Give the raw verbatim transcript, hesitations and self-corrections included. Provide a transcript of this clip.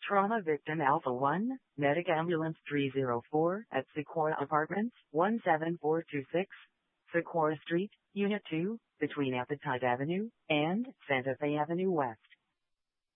Trauma Victim Alpha one, Medic Ambulance three oh four at Sequoia Apartments, one seven four two six, Sequoia Street, Unit two, between Appetite Avenue and Santa Fe Avenue West.